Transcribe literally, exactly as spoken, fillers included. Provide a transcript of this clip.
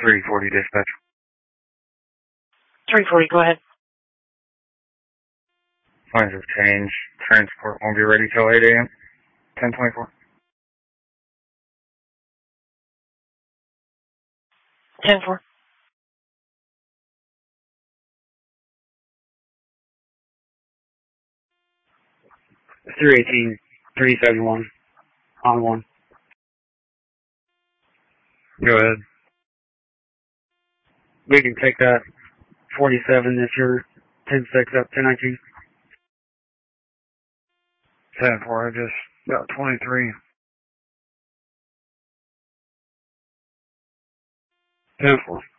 three forty dispatch. three forty, go ahead. Plans have changed. Transport won't be ready till eight a.m. ten twenty-four. ten four. three eighteen, three seventy-one, on one. Go ahead. We can take that forty-seven if you're ten six up, ten nineteen. ten four, I just got twenty-three. ten four.